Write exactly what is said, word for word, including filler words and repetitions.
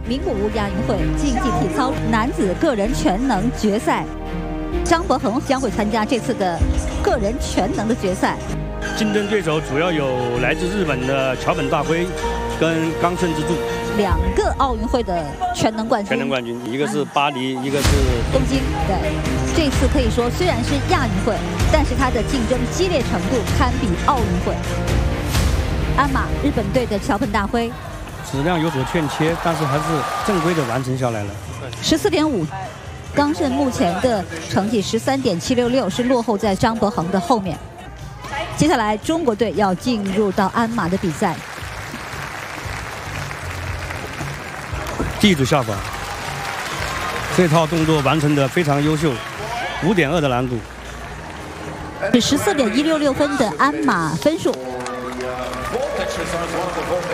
名古屋亚运会竞技体操男子个人全能决赛，张伯恒将会参加这次的个人全能的决赛。 竞争对手主要有来自日本的桥本大辉跟冈村之助， 两个奥运会的全能冠军。 全能冠军，一个是巴黎，一个是东京。对，这次可以说虽然是亚运会，但是它的竞争激烈程度堪比奥运会。鞍马日本队的桥本大辉。 质量有所欠缺，但是还是正规的完成下来了。 十四点五，冈慎目前的成绩十三点七六六，是落后在张伯恒的后面。接下来中国队要进入到鞍马的比赛， 地主下法，这套动作完成的非常优秀，五点二的难度， 是十四点一六六分的鞍马分数。